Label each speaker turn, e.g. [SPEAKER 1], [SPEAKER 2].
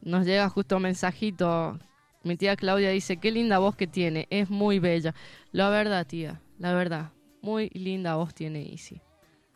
[SPEAKER 1] nos llega justo un mensajito. Mi tía Claudia dice, qué linda voz que tiene, es muy bella. La verdad, tía, la verdad, muy linda voz tiene Isi.